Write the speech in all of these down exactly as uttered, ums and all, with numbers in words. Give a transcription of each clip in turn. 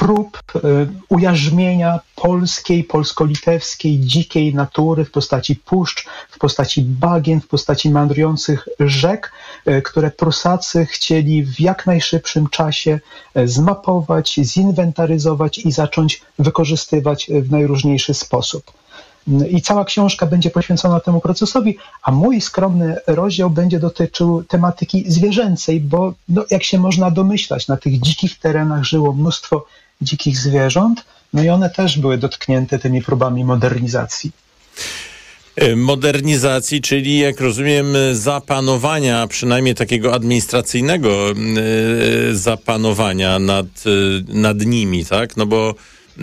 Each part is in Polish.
prób ujarzmienia polskiej, polsko-litewskiej, dzikiej natury w postaci puszcz, w postaci bagien, w postaci meandrujących rzek, które Prusacy chcieli w jak najszybszym czasie zmapować, zinwentaryzować i zacząć wykorzystywać w najróżniejszy sposób. I cała książka będzie poświęcona temu procesowi, a mój skromny rozdział będzie dotyczył tematyki zwierzęcej, bo no, jak się można domyślać, na tych dzikich terenach żyło mnóstwo dzikich zwierząt, no i one też były dotknięte tymi próbami modernizacji. Modernizacji, czyli jak rozumiem zapanowania, przynajmniej takiego administracyjnego zapanowania nad, nad nimi, tak? No bo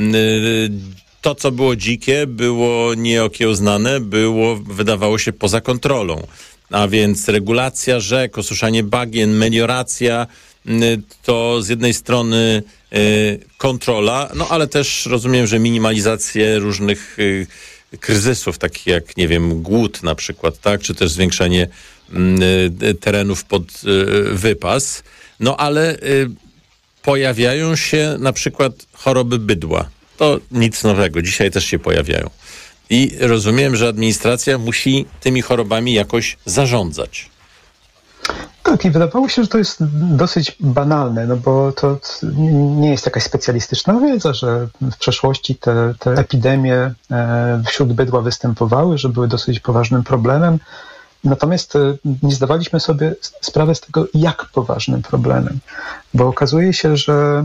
to, co było dzikie, było nieokiełznane, było, wydawało się, poza kontrolą. A więc regulacja rzek, osuszanie bagien, melioracja, to z jednej strony kontrola, no ale też rozumiem, że minimalizację różnych kryzysów, takich jak, nie wiem, głód na przykład, tak, czy też zwiększenie terenów pod wypas. No ale pojawiają się na przykład choroby bydła. To nic nowego. Dzisiaj też się pojawiają. I rozumiem, że administracja musi tymi chorobami jakoś zarządzać. Tak, i wydawało się, że to jest dosyć banalne, no bo to nie jest jakaś specjalistyczna wiedza, że w przeszłości te, te epidemie wśród bydła występowały, że były dosyć poważnym problemem. Natomiast nie zdawaliśmy sobie sprawy z tego, jak poważnym problemem, bo okazuje się, że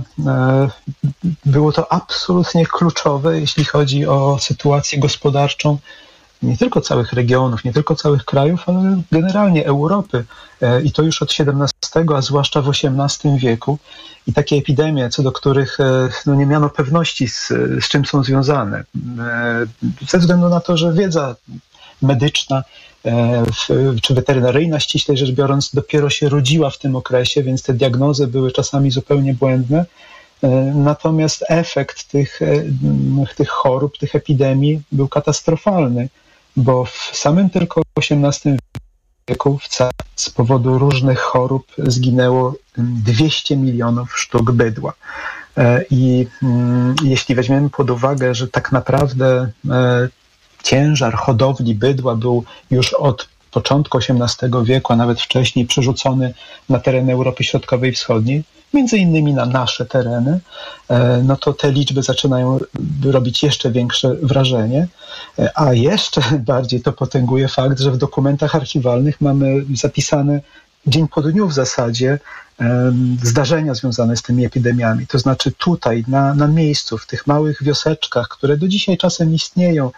było to absolutnie kluczowe, jeśli chodzi o sytuację gospodarczą nie tylko całych regionów, nie tylko całych krajów, ale generalnie Europy i to już od siedemnastego, a zwłaszcza w osiemnastym wieku. I takie epidemie, co do których no, nie miano pewności, z, z czym są związane, ze względu na to, że wiedza medyczna czy weterynaryjna, ściślej rzecz biorąc, dopiero się rodziła w tym okresie, więc te diagnozy były czasami zupełnie błędne. Natomiast efekt tych, tych chorób, tych epidemii był katastrofalny, bo w samym tylko osiemnastym wieku z powodu różnych chorób zginęło dwieście milionów sztuk bydła. I jeśli weźmiemy pod uwagę, że tak naprawdę ciężar hodowli bydła był już od początku osiemnastego wieku, a nawet wcześniej przerzucony na tereny Europy Środkowej i Wschodniej, między innymi na nasze tereny, no to te liczby zaczynają robić jeszcze większe wrażenie, a jeszcze bardziej to potęguje fakt, że w dokumentach archiwalnych mamy zapisane dzień po dniu w zasadzie zdarzenia związane z tymi epidemiami. To znaczy tutaj, na, na miejscu, w tych małych wioseczkach, które do dzisiaj czasem istnieją,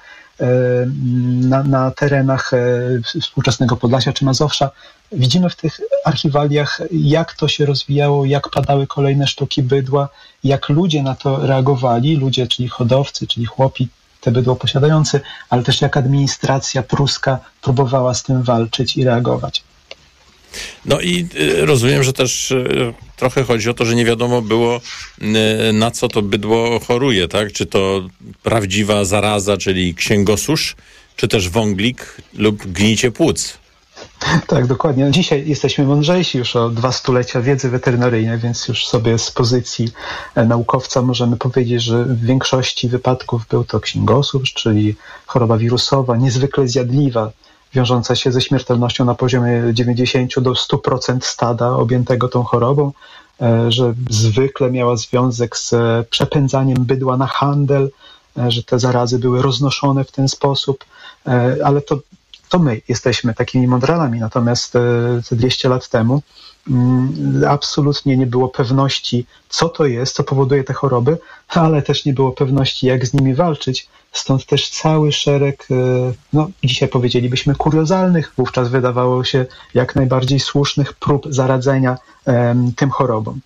Na, na terenach współczesnego Podlasia czy Mazowsza. Widzimy w tych archiwaliach, jak to się rozwijało, jak padały kolejne sztuki bydła, jak ludzie na to reagowali, ludzie, czyli hodowcy, czyli chłopi, te bydło posiadający, ale też jak administracja pruska próbowała z tym walczyć i reagować. No i y, rozumiem, że też y, trochę chodzi o to, że nie wiadomo było, y, na co to bydło choruje, tak? Czy to prawdziwa zaraza, czyli księgosusz, czy też wąglik lub gnicie płuc. Tak, dokładnie. Dzisiaj jesteśmy mądrzejsi już o dwa stulecia wiedzy weterynaryjnej, więc już sobie z pozycji naukowca możemy powiedzieć, że w większości wypadków był to księgosusz, czyli choroba wirusowa, niezwykle zjadliwa, wiążąca się ze śmiertelnością na poziomie dziewięćdziesiąt do stu procent stada objętego tą chorobą, że zwykle miała związek z przepędzaniem bydła na handel, że te zarazy były roznoszone w ten sposób, ale to, to my jesteśmy takimi mądralami, natomiast te dwieście lat temu absolutnie nie było pewności, co to jest, co powoduje te choroby, ale też nie było pewności, jak z nimi walczyć. Stąd też cały szereg, no dzisiaj powiedzielibyśmy kuriozalnych, wówczas wydawało się jak najbardziej słusznych prób zaradzenia um, tym chorobom.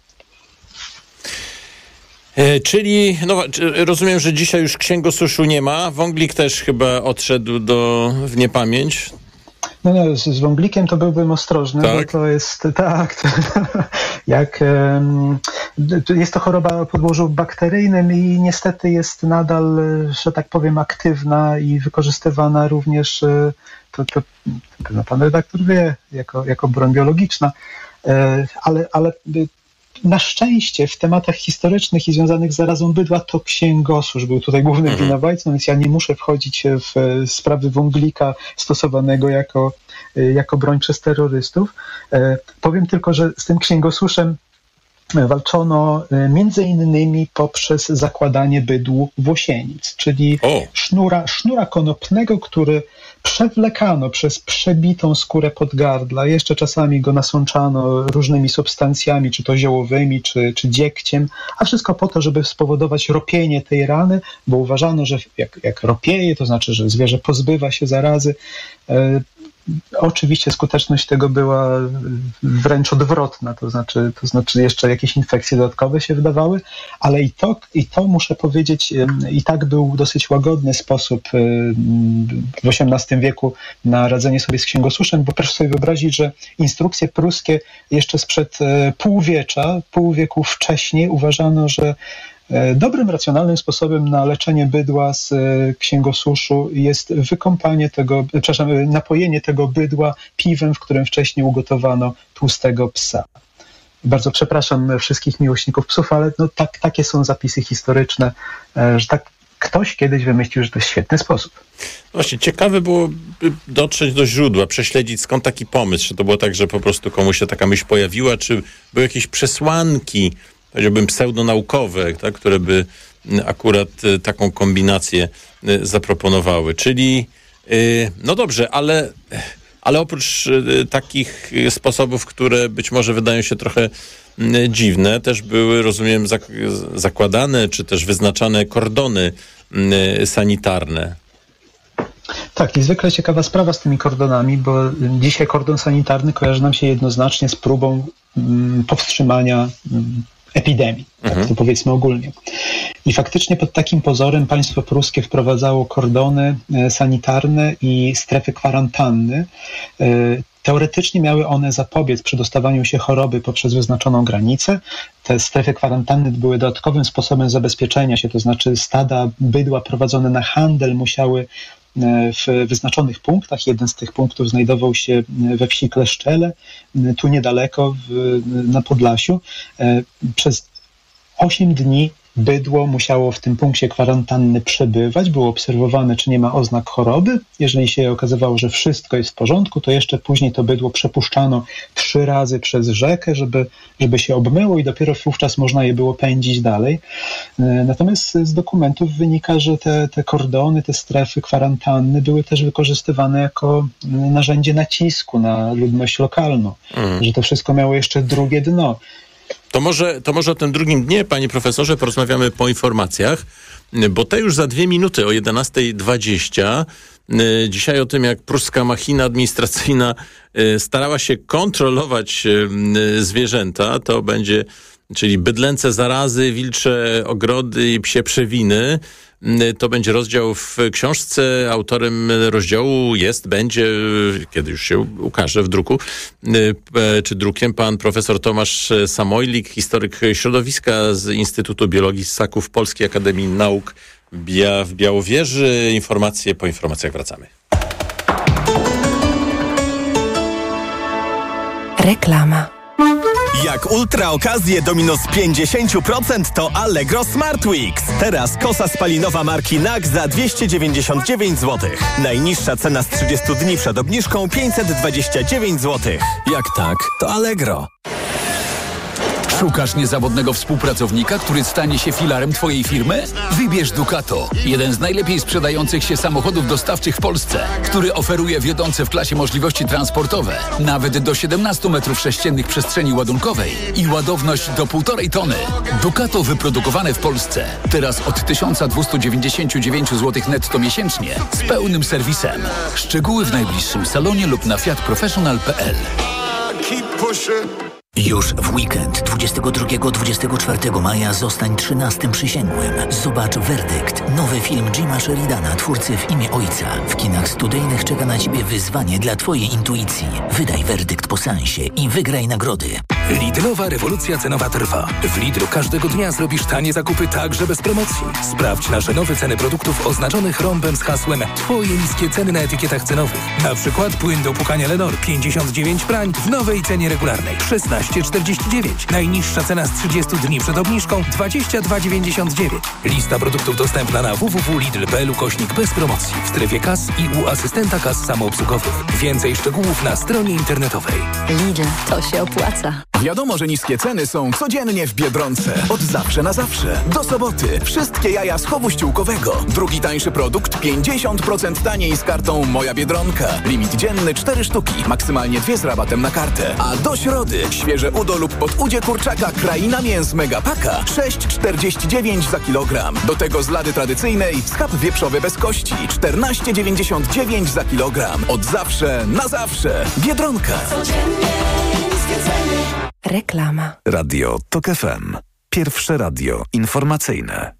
E, czyli, no rozumiem, że dzisiaj już księgosuszu nie ma, wąglik też chyba odszedł do, w niepamięć. No nie, z, z wąglikiem to byłbym ostrożny, tak? Bo to jest, tak, to, jak, jest to choroba o podłożu bakteryjnym i niestety jest nadal, że tak powiem, aktywna i wykorzystywana również, to, to, to pan redaktor wie, jako, jako broń biologiczna, ale, ale Na szczęście w tematach historycznych i związanych z zarazą bydła to księgosurz był tutaj głównym mhm. winowajcą, więc ja nie muszę wchodzić w sprawy wąglika stosowanego jako, jako broń przez terrorystów. Powiem tylko, że z tym księgosuszem walczono między innymi poprzez zakładanie bydłu włosienic, czyli o. sznura, sznura konopnego, który przewlekano przez przebitą skórę podgardla, jeszcze czasami go nasączano różnymi substancjami, czy to ziołowymi, czy, czy dziegciem, a wszystko po to, żeby spowodować ropienie tej rany, bo uważano, że jak, jak ropieje, to znaczy, że zwierzę pozbywa się zarazy. E, Oczywiście skuteczność tego była wręcz odwrotna, to znaczy, to znaczy jeszcze jakieś infekcje dodatkowe się wydawały, ale i to, i to muszę powiedzieć, i tak był dosyć łagodny sposób w osiemnastym wieku na radzenie sobie z księgosuszem, bo proszę sobie wyobrazić, że instrukcje pruskie jeszcze sprzed półwiecza, pół wieku wcześniej uważano, że dobrym, racjonalnym sposobem na leczenie bydła z księgosuszu jest wykąpanie tego, przepraszam, napojenie tego bydła piwem, w którym wcześniej ugotowano tłustego psa. Bardzo przepraszam wszystkich miłośników psów, ale no tak, takie są zapisy historyczne, że tak ktoś kiedyś wymyślił, że to jest świetny sposób. Właśnie, ciekawe było dotrzeć do źródła, prześledzić skąd taki pomysł. Czy to było tak, że po prostu komuś się taka myśl pojawiła, czy były jakieś przesłanki, powiedziałbym pseudonaukowe, tak, które by akurat taką kombinację zaproponowały. Czyli, no dobrze, ale, ale oprócz takich sposobów, które być może wydają się trochę dziwne, też były, rozumiem, zakładane, czy też wyznaczane kordony sanitarne. Tak, niezwykle ciekawa sprawa z tymi kordonami, bo dzisiaj kordon sanitarny kojarzy nam się jednoznacznie z próbą powstrzymania epidemii, tak mhm. to powiedzmy ogólnie. I faktycznie pod takim pozorem państwo pruskie wprowadzało kordony sanitarne i strefy kwarantanny. Teoretycznie miały one zapobiec przedostawaniu się choroby poprzez wyznaczoną granicę. Te strefy kwarantanny były dodatkowym sposobem zabezpieczenia się, to znaczy stada bydła prowadzone na handel musiały w wyznaczonych punktach. Jeden z tych punktów znajdował się we wsi Kleszczele, tu niedaleko w, na Podlasiu. Przez osiem dni bydło musiało w tym punkcie kwarantanny przebywać, było obserwowane, czy nie ma oznak choroby. Jeżeli się okazywało, że wszystko jest w porządku, to jeszcze później to bydło przepuszczano trzy razy przez rzekę, żeby, żeby się obmyło i dopiero wówczas można je było pędzić dalej. Natomiast z dokumentów wynika, że te, te kordony, te strefy kwarantanny były też wykorzystywane jako narzędzie nacisku na ludność lokalną, mm. że to wszystko miało jeszcze drugie dno. To może, to może o tym drugim dnie, panie profesorze, porozmawiamy po informacjach, bo te już za dwie minuty o jedenasta dwadzieścia. Dzisiaj o tym, jak pruska machina administracyjna starała się kontrolować zwierzęta, to będzie, czyli bydlęce zarazy, wilcze ogrody i psie przewiny. To będzie rozdział w książce. Autorem rozdziału jest, będzie, kiedy już się ukaże w druku, czy drukiem, pan profesor Tomasz Samojlik, historyk środowiska z Instytutu Biologii Ssaków Polskiej Akademii Nauk w Białowieży. Informacje po informacjach wracamy. Reklama. Jak ultra okazje do minus pięćdziesiąt procent to Allegro Smart Weeks. Teraz kosa spalinowa marki N A K za dwieście dziewięćdziesiąt dziewięć złotych. Najniższa cena z trzydziestu dni przed obniżką pięćset dwadzieścia dziewięć złotych. Jak tak, to Allegro. Szukasz niezawodnego współpracownika, który stanie się filarem twojej firmy? Wybierz Ducato, jeden z najlepiej sprzedających się samochodów dostawczych w Polsce, który oferuje wiodące w klasie możliwości transportowe, nawet do siedemnaście metrów sześciennych przestrzeni ładunkowej i ładowność do półtorej tony. Ducato wyprodukowane w Polsce. Teraz od tysiąc dwieście dziewięćdziesiąt dziewięć złotych netto miesięcznie z pełnym serwisem. Szczegóły w najbliższym salonie lub na fiat professional kropka p l. Już w weekend dwudziestego drugiego do dwudziestego czwartego maja zostań trzynastym przysięgłym. Zobacz Werdykt, nowy film Jima Sheridana, twórcy W imię Ojca. W kinach studyjnych czeka na Ciebie wyzwanie dla Twojej intuicji. Wydaj werdykt po seansie i wygraj nagrody. Lidlowa rewolucja cenowa trwa. W Lidlu każdego dnia zrobisz tanie zakupy także bez promocji. Sprawdź nasze nowe ceny produktów oznaczonych rąbem z hasłem Twoje niskie ceny na etykietach cenowych. Na przykład płyn do płukania Lenor pięćdziesiąt dziewięć prań w nowej cenie regularnej szesnaście czterdzieści dziewięć. Najniższa cena z trzydziestu dni przed obniżką dwadzieścia dwa dziewięćdziesiąt dziewięć. Lista produktów dostępna na w w w kropka lidl kropka p l ukośnik bez promocji w strefie kas i u asystenta kas samoobsługowych. Więcej szczegółów na stronie internetowej. Lidl, to się opłaca. Wiadomo, że niskie ceny są codziennie w Biedronce. Od zawsze na zawsze. Do soboty. Wszystkie jaja z chowu ściółkowego. Drugi tańszy produkt pięćdziesiąt procent taniej z kartą Moja Biedronka. Limit dzienny cztery sztuki. Maksymalnie dwie z rabatem na kartę. A do środy świeże udo lub podudzie kurczaka Kraina Mięs Megapaka sześć czterdzieści dziewięć za kilogram. Do tego z lady tradycyjnej schab wieprzowy bez kości czternaście dziewięćdziesiąt dziewięć za kilogram. Od zawsze na zawsze. Biedronka. Codziennie niskie ceny. Reklama. Radio Tok F M. Pierwsze radio informacyjne.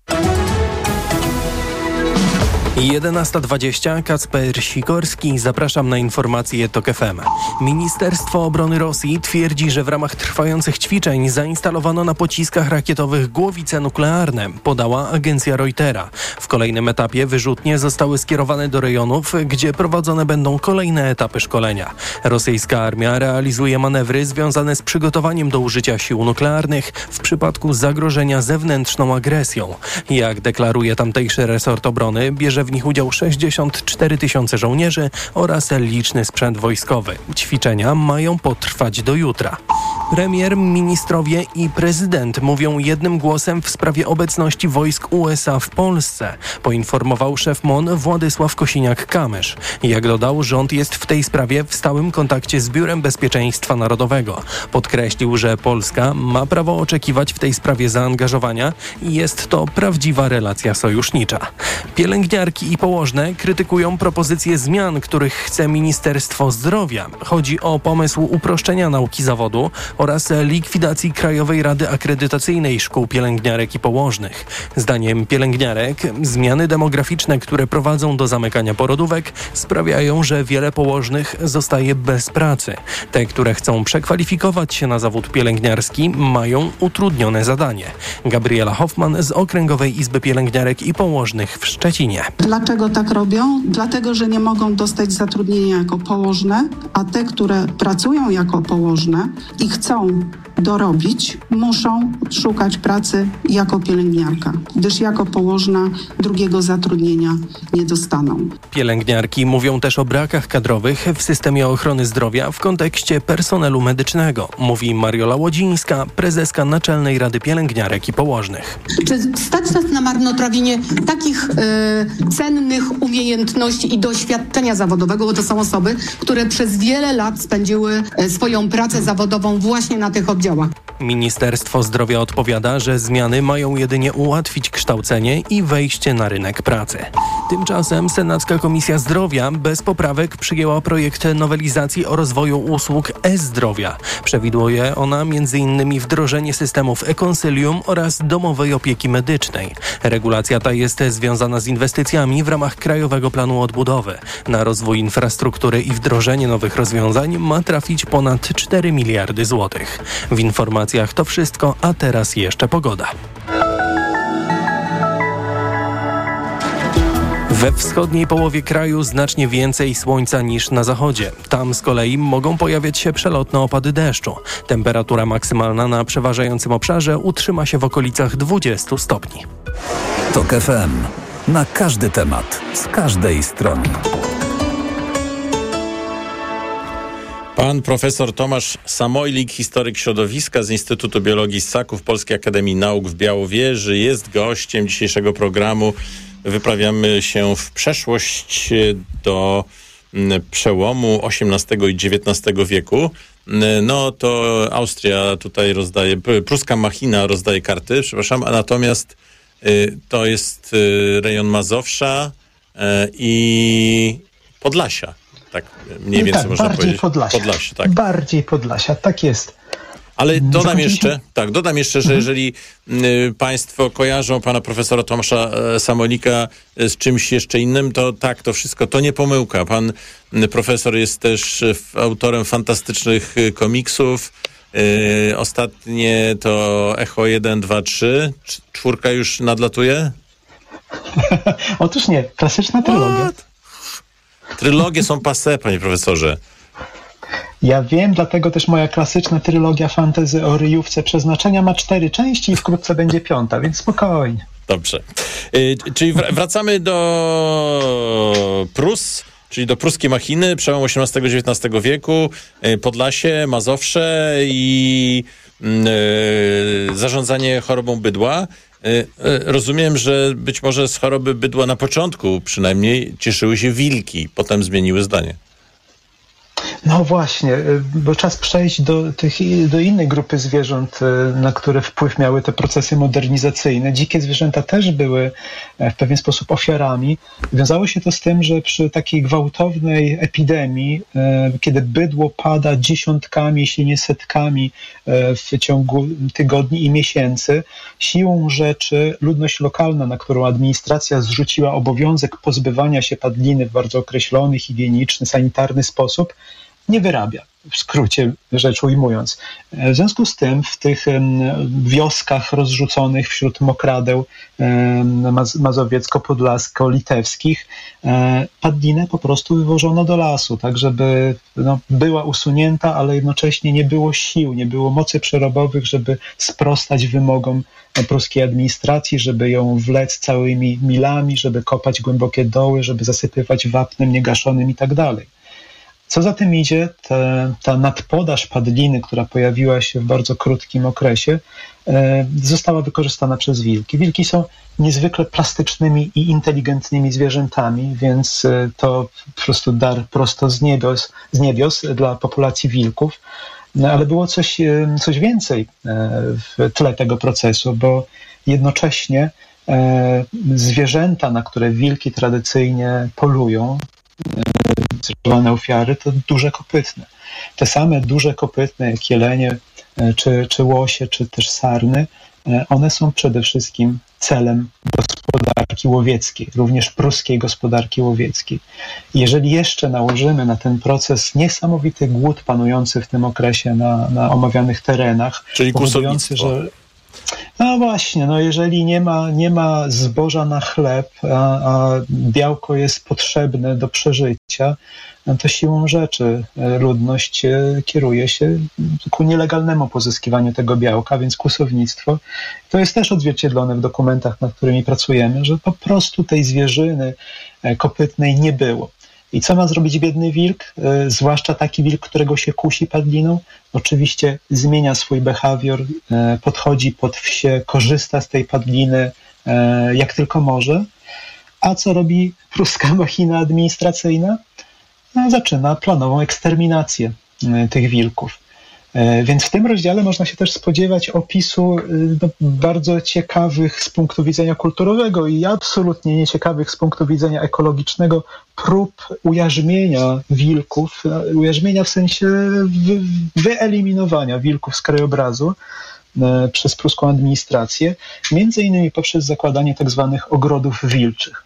jedenasta dwadzieścia, Kacper Sikorski, zapraszam na informacje Tok F M. Ministerstwo Obrony Rosji twierdzi, że w ramach trwających ćwiczeń zainstalowano na pociskach rakietowych głowice nuklearne, podała agencja Reutera. W kolejnym etapie wyrzutnie zostały skierowane do rejonów, gdzie prowadzone będą kolejne etapy szkolenia. Rosyjska armia realizuje manewry związane z przygotowaniem do użycia sił nuklearnych w przypadku zagrożenia zewnętrzną agresją. Jak deklaruje tamtejszy resort obrony, bierze w nich udział sześćdziesiąt cztery tysiące żołnierzy oraz liczny sprzęt wojskowy. Ćwiczenia mają potrwać do jutra. Premier, ministrowie i prezydent mówią jednym głosem w sprawie obecności wojsk U S A w Polsce, poinformował szef M O N Władysław Kosiniak-Kamysz. Jak dodał, rząd jest w tej sprawie w stałym kontakcie z Biurem Bezpieczeństwa Narodowego. Podkreślił, że Polska ma prawo oczekiwać w tej sprawie zaangażowania i jest to prawdziwa relacja sojusznicza. Pielęgniarki i położne krytykują propozycje zmian, których chce Ministerstwo Zdrowia. Chodzi o pomysł uproszczenia nauki zawodu oraz likwidacji Krajowej Rady Akredytacyjnej Szkół Pielęgniarek i Położnych. Zdaniem pielęgniarek zmiany demograficzne, które prowadzą do zamykania porodówek, sprawiają, że wiele położnych zostaje bez pracy. Te, które chcą przekwalifikować się na zawód pielęgniarski, mają utrudnione zadanie. Gabriela Hoffman z Okręgowej Izby Pielęgniarek i Położnych w Szczecinie. Dlaczego tak robią? Dlatego, że nie mogą dostać zatrudnienia jako położne, a te, które pracują jako położne i chcą dorobić, muszą szukać pracy jako pielęgniarka, gdyż jako położna drugiego zatrudnienia nie dostaną. Pielęgniarki mówią też o brakach kadrowych w systemie ochrony zdrowia w kontekście personelu medycznego, mówi Mariola Łodzińska, prezeska Naczelnej Rady Pielęgniarek i Położnych. Czy stać nas na marnotrawienie takich y, cennych umiejętności i doświadczenia zawodowego, bo to są osoby, które przez wiele lat spędziły y, swoją pracę zawodową właśnie na tych oddziałach. Ministerstwo Zdrowia odpowiada, że zmiany mają jedynie ułatwić kształcenie i wejście na rynek pracy. Tymczasem Senacka Komisja Zdrowia bez poprawek przyjęła projekt nowelizacji o rozwoju usług e-zdrowia. Przewiduje ona m.in. wdrożenie systemów e-konsylium oraz domowej opieki medycznej. Regulacja ta jest związana z inwestycjami w ramach Krajowego Planu Odbudowy. Na rozwój infrastruktury i wdrożenie nowych rozwiązań ma trafić ponad cztery miliardy złotych. W informacjach to wszystko, a teraz jeszcze pogoda. We wschodniej połowie kraju znacznie więcej słońca niż na zachodzie. Tam z kolei mogą pojawiać się przelotne opady deszczu. Temperatura maksymalna na przeważającym obszarze utrzyma się w okolicach dwudziestu stopni. Tok F M. Na każdy temat, z każdej strony. Pan profesor Tomasz Samojlik, historyk środowiska z Instytutu Biologii Ssaków Polskiej Akademii Nauk w Białowieży, jest gościem dzisiejszego programu. Wyprawiamy się w przeszłość do przełomu osiemnastego i dziewiętnastego wieku. No to Austria tutaj rozdaje, pruska machina rozdaje karty, przepraszam, a natomiast to jest rejon Mazowsza i Podlasia. Tak, mniej więcej tak, można bardziej powiedzieć. Podlasia. Podlasie, tak. Bardziej Podlasia, tak jest. Ale dodam Zakończyliśmy? jeszcze, tak, dodam jeszcze, że mhm. jeżeli y, państwo kojarzą pana profesora Tomasza e, Samojlika e, z czymś jeszcze innym, to tak, to wszystko, to nie pomyłka. Pan y, profesor jest też y, autorem fantastycznych y, komiksów, Yy, ostatnie to Echo jeden, dwa, trzy. Czwórka już nadlatuje? Otóż nie, klasyczna trylogia. What? Trylogie są passé, panie profesorze. Ja wiem, dlatego też moja klasyczna trylogia fantasy o ryjówce przeznaczenia ma cztery części i wkrótce będzie piąta, więc spokojnie. Dobrze. Yy, czyli wracamy do Prus, czyli do pruskiej machiny, przełom osiemnastego dziewiętnastego wieku, yy, Podlasie, Mazowsze i yy, zarządzanie chorobą bydła. Yy, rozumiem, że być może z choroby bydła na początku przynajmniej cieszyły się wilki, potem zmieniły zdanie. No właśnie, bo czas przejść do, tych, do innej grupy zwierząt, na które wpływ miały te procesy modernizacyjne. Dzikie zwierzęta też były w pewien sposób ofiarami. Wiązało się to z tym, że przy takiej gwałtownej epidemii, kiedy bydło pada dziesiątkami, jeśli nie setkami w ciągu tygodni i miesięcy, siłą rzeczy ludność lokalna, na którą administracja zrzuciła obowiązek pozbywania się padliny w bardzo określony, higieniczny, sanitarny sposób, nie wyrabia, w skrócie rzecz ujmując. W związku z tym w tych wioskach rozrzuconych wśród mokradeł mazowiecko-podlasko-litewskich padlinę po prostu wywożono do lasu, tak żeby no, była usunięta, ale jednocześnie nie było sił, nie było mocy przerobowych, żeby sprostać wymogom pruskiej administracji, żeby ją wlec całymi milami, żeby kopać głębokie doły, żeby zasypywać wapnem niegaszonym i tak dalej. Co za tym idzie, te, ta nadpodaż padliny, która pojawiła się w bardzo krótkim okresie, e, została wykorzystana przez wilki. Wilki są niezwykle plastycznymi i inteligentnymi zwierzętami, więc e, to po prostu dar prosto z niebios, z niebios dla populacji wilków. No, ale było coś, e, coś więcej e, w tle tego procesu, bo jednocześnie e, zwierzęta, na które wilki tradycyjnie polują, zrzucone ofiary, to duże kopytne. Te same duże kopytne, jak jelenie, czy, czy łosie, czy też sarny, one są przede wszystkim celem gospodarki łowieckiej, również pruskiej gospodarki łowieckiej. Jeżeli jeszcze nałożymy na ten proces niesamowity głód panujący w tym okresie na, na omawianych terenach, czyli powodujący, że no właśnie, no jeżeli nie ma, nie ma zboża na chleb, a, a białko jest potrzebne do przeżycia, no to siłą rzeczy ludność kieruje się ku nielegalnemu pozyskiwaniu tego białka, więc kłusownictwo. To jest też odzwierciedlone w dokumentach, nad którymi pracujemy, że po prostu tej zwierzyny kopytnej nie było. I co ma zrobić biedny wilk, e, zwłaszcza taki wilk, którego się kusi padliną? Oczywiście zmienia swój behawior, e, podchodzi pod wsie, korzysta z tej padliny e, jak tylko może. A co robi pruska machina administracyjna? No, zaczyna planową eksterminację e, tych wilków. Więc w tym rozdziale można się też spodziewać opisu no, bardzo ciekawych z punktu widzenia kulturowego i absolutnie nieciekawych z punktu widzenia ekologicznego prób ujarzmienia wilków, ujarzmienia w sensie wy, wyeliminowania wilków z krajobrazu e, przez pruską administrację, między innymi poprzez zakładanie tak zwanych ogrodów wilczych.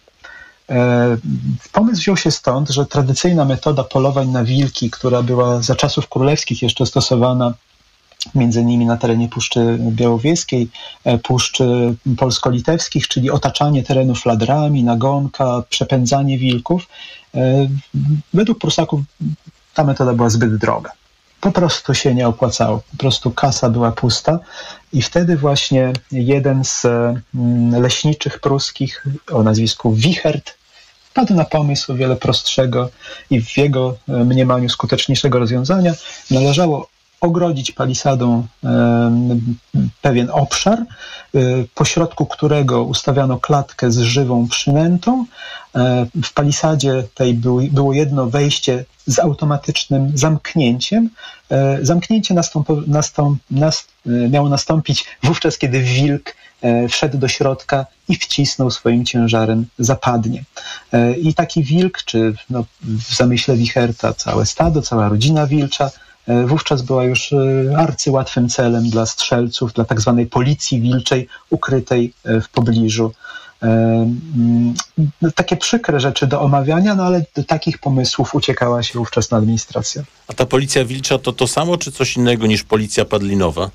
Pomysł wziął się stąd, że tradycyjna metoda polowań na wilki, która była za czasów królewskich jeszcze stosowana między innymi na terenie Puszczy Białowieskiej, Puszczy Polsko-Litewskich, czyli otaczanie terenów ladrami, nagonka, przepędzanie wilków, według Prusaków ta metoda była zbyt droga. Po prostu się nie opłacało, po prostu kasa była pusta i wtedy właśnie jeden z leśniczych pruskich o nazwisku Wichert wpadł na pomysł o wiele prostszego i w jego mniemaniu skuteczniejszego rozwiązania. Należało ogrodzić palisadą pewien obszar, pośrodku którego ustawiano klatkę z żywą przynętą. W palisadzie tej było jedno wejście z automatycznym zamknięciem. Zamknięcie nastąp, nastąp, nast, miało nastąpić wówczas, kiedy wilk wszedł do środka i wcisnął swoim ciężarem zapadnie. I taki wilk, czy no, w zamyśle Wicherta całe stado, cała rodzina wilcza, wówczas była już arcyłatwym celem dla strzelców, dla tak zwanej policji wilczej ukrytej w pobliżu takie przykre rzeczy do omawiania, no ale do takich pomysłów uciekała się ówczesna administracja. A ta policja wilcza to to samo, czy coś innego niż policja padlinowa?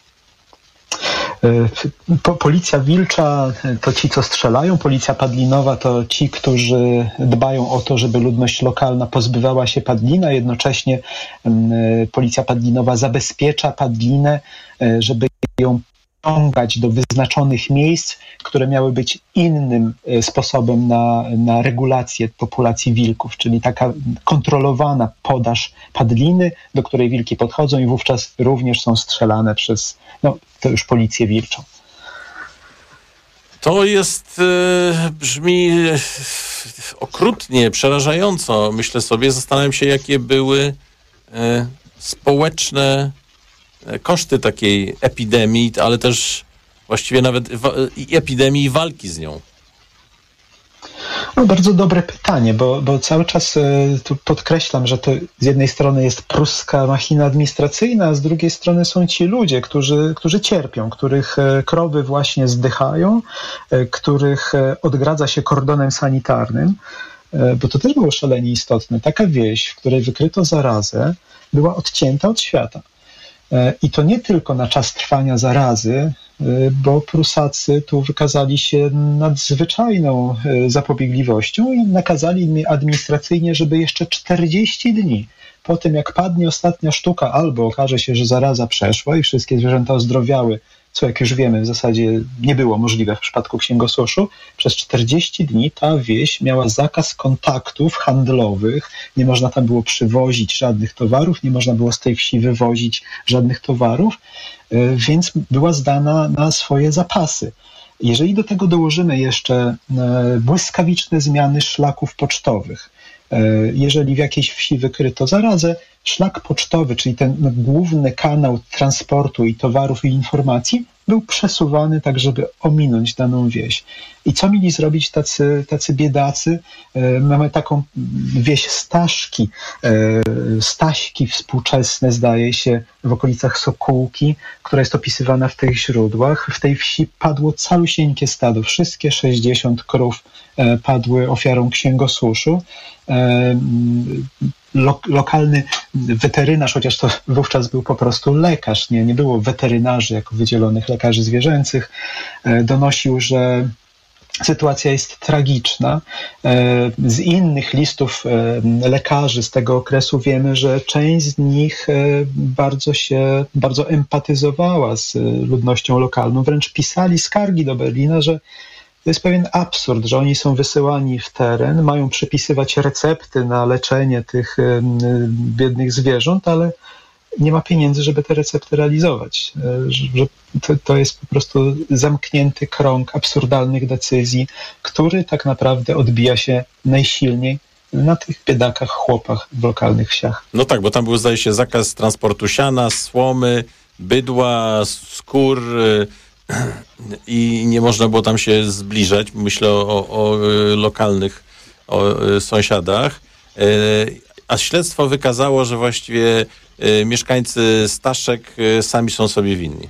Po, policja wilcza to ci, co strzelają, policja padlinowa to ci, którzy dbają o to, żeby ludność lokalna pozbywała się padlina, jednocześnie policja padlinowa zabezpiecza padlinę, żeby ją ściągać do wyznaczonych miejsc, które miały być innym sposobem na, na regulację populacji wilków, czyli taka kontrolowana podaż padliny, do której wilki podchodzą i wówczas również są strzelane przez, no to już policję wilczą. To jest, e, brzmi e, okrutnie, przerażająco. Myślę sobie, zastanawiam się, jakie były e, społeczne koszty takiej epidemii, ale też właściwie nawet wa- i epidemii i walki z nią. No, bardzo dobre pytanie, bo, bo cały czas y, tu podkreślam, że to z jednej strony jest pruska machina administracyjna, a z drugiej strony są ci ludzie, którzy, którzy cierpią, których y, krowy właśnie zdychają, y, których y, odgradza się kordonem sanitarnym, y, bo to też było szalenie istotne. Taka wieś, w której wykryto zarazę, była odcięta od świata. I to nie tylko na czas trwania zarazy, bo Prusacy tu wykazali się nadzwyczajną zapobiegliwością i nakazali mi administracyjnie, żeby jeszcze czterdzieści dni po tym, jak padnie ostatnia sztuka, albo okaże się, że zaraza przeszła i wszystkie zwierzęta ozdrowiały, co jak już wiemy w zasadzie nie było możliwe w przypadku księgosłuszu, przez czterdzieści dni ta wieś miała zakaz kontaktów handlowych, nie można tam było przywozić żadnych towarów, nie można było z tej wsi wywozić żadnych towarów, więc była zdana na swoje zapasy. Jeżeli do tego dołożymy jeszcze błyskawiczne zmiany szlaków pocztowych, jeżeli w jakiejś wsi wykryto zarazę, szlak pocztowy, czyli ten główny kanał transportu i towarów i informacji, był przesuwany tak, żeby ominąć daną wieś. I co mieli zrobić tacy, tacy biedacy? Mamy taką wieś Staszki, Staśki współczesne, zdaje się, w okolicach Sokółki, która jest opisywana w tych źródłach. W tej wsi padło calusieńkie stado, wszystkie sześćdziesiąt krów padły ofiarą księgosłuszu. Lo, lokalny weterynarz, chociaż to wówczas był po prostu lekarz, nie, nie było weterynarzy jako wydzielonych lekarzy zwierzęcych, donosił, że sytuacja jest tragiczna. Z innych listów lekarzy z tego okresu wiemy, że część z nich bardzo się, bardzo empatyzowała z ludnością lokalną, wręcz pisali skargi do Berlina, że to jest pewien absurd, że oni są wysyłani w teren, mają przepisywać recepty na leczenie tych biednych zwierząt, ale nie ma pieniędzy, żeby te recepty realizować. Że to, to jest po prostu zamknięty krąg absurdalnych decyzji, który tak naprawdę odbija się najsilniej na tych biedakach, chłopach w lokalnych wsiach. No tak, bo tam był, zdaje się, zakaz transportu siana, słomy, bydła, skór i nie można było tam się zbliżać. Myślę o, o, o lokalnych o sąsiadach. A śledztwo wykazało, że właściwie mieszkańcy Staszek sami są sobie winni.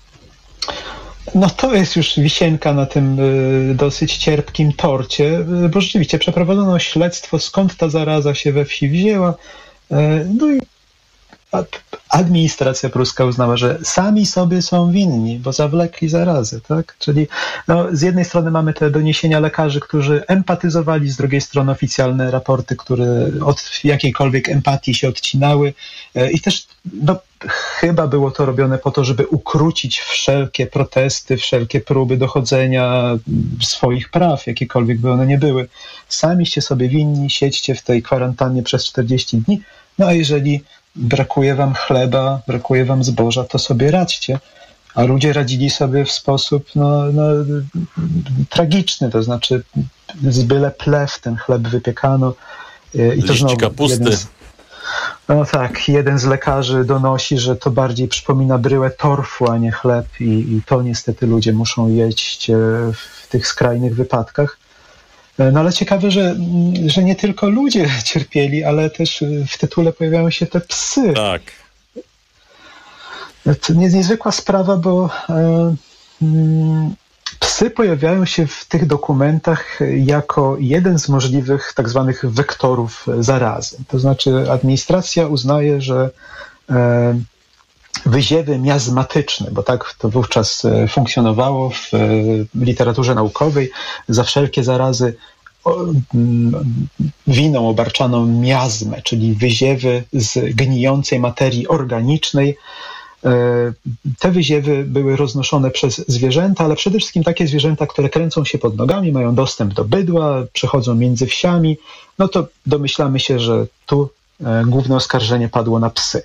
No to jest już wisienka na tym y, dosyć cierpkim torcie, y, bo rzeczywiście przeprowadzono śledztwo, skąd ta zaraza się we wsi wzięła. Y, no i administracja pruska uznała, że sami sobie są winni, bo zawlekli zarazę, tak? Czyli no, z jednej strony mamy te doniesienia lekarzy, którzy empatyzowali, z drugiej strony oficjalne raporty, które od jakiejkolwiek empatii się odcinały i też no, chyba było to robione po to, żeby ukrócić wszelkie protesty, wszelkie próby dochodzenia swoich praw, jakiekolwiek by one nie były. Samiście sobie winni, siedźcie w tej kwarantannie przez czterdzieści dni, no a jeżeli brakuje wam chleba, brakuje wam zboża, to sobie radźcie. A ludzie radzili sobie w sposób no, no, tragiczny, to znaczy z byle plew ten chleb wypiekano. I to znowu kapusty. Z, no tak, jeden z lekarzy donosi, że to bardziej przypomina bryłę torfu, a nie chleb i, i to niestety ludzie muszą jeść w tych skrajnych wypadkach. No ale ciekawe, że, że nie tylko ludzie cierpieli, ale też w tytule pojawiają się te psy. Tak. To jest niezwykła sprawa, bo e, Psy pojawiają się w tych dokumentach jako jeden z możliwych tak zwanych wektorów zarazy. To znaczy administracja uznaje, że wyziewy miazmatyczne, bo tak to wówczas funkcjonowało w literaturze naukowej, za wszelkie zarazy winą obarczano miazmę, czyli wyziewy z gnijącej materii organicznej. Te wyziewy były roznoszone przez zwierzęta, ale przede wszystkim takie zwierzęta, które kręcą się pod nogami, mają dostęp do bydła, przechodzą między wsiami, no to domyślamy się, że tu główne oskarżenie padło na psy.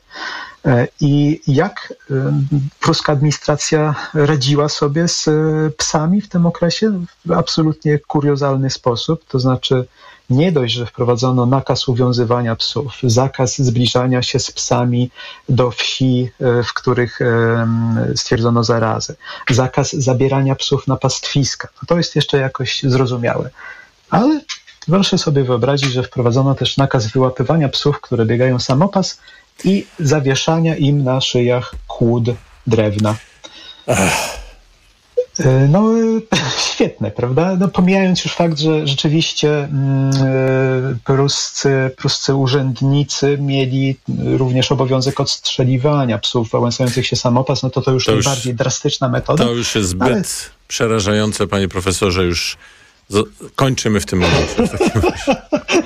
I jak pruska administracja radziła sobie z psami w tym okresie? W absolutnie kuriozalny sposób, to znaczy nie dość, że wprowadzono nakaz uwiązywania psów, zakaz zbliżania się z psami do wsi, w których stwierdzono zarazę, zakaz zabierania psów na pastwiska. No to jest jeszcze jakoś zrozumiałe. Ale proszę sobie wyobrazić, że wprowadzono też nakaz wyłapywania psów, które biegają samopas i zawieszania im na szyjach kłód drewna. Ech. No świetne, prawda? No, pomijając już fakt, że rzeczywiście yy, pruscy, pruscy urzędnicy mieli również obowiązek odstrzeliwania psów wałęsających się samopas, no to to już to najbardziej już, drastyczna metoda. To już jest zbyt ale... przerażające, panie profesorze, już z... kończymy w tym momencie. W takim razie.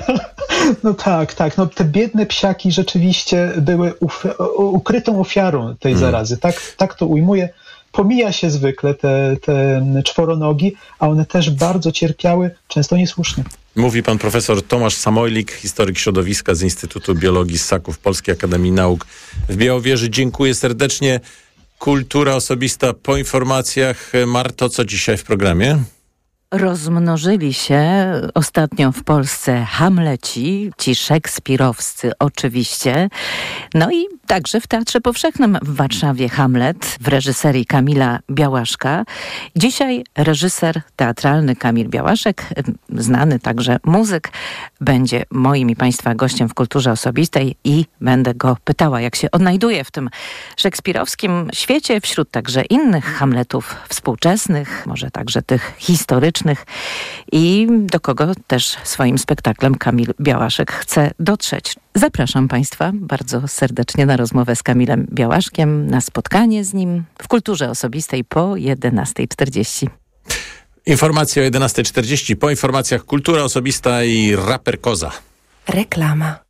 No tak, tak. No, te biedne psiaki rzeczywiście były uf- ukrytą ofiarą tej hmm. zarazy. Tak, tak to ujmuję. Pomija się zwykle te, te czworonogi, a one też bardzo cierpiały, często niesłusznie. Mówi pan profesor Tomasz Samojlik, historyk środowiska z Instytutu Biologii Ssaków Polskiej Akademii Nauk w Białowieży. Dziękuję serdecznie. Kultura osobista po informacjach. Marto, co dzisiaj w programie? Rozmnożyli się ostatnio w Polsce Hamleci, ci szekspirowscy oczywiście, no i także w Teatrze Powszechnym w Warszawie Hamlet w reżyserii Kamila Białaszka. Dzisiaj reżyser teatralny Kamil Białaszek, znany także muzyk, będzie moim i państwa gościem w Kulturze Osobistej i będę go pytała, jak się odnajduje w tym szekspirowskim świecie, wśród także innych Hamletów współczesnych, może także tych historycznych, i do kogo też swoim spektaklem Kamil Białaszek chce dotrzeć. Zapraszam państwa bardzo serdecznie na rozmowę z Kamilem Białaszkiem, na spotkanie z nim w Kulturze Osobistej po jedenasta czterdzieści. Informacje o jedenasta czterdzieści. Po informacjach Kultura Osobista i raper Koza. Reklama.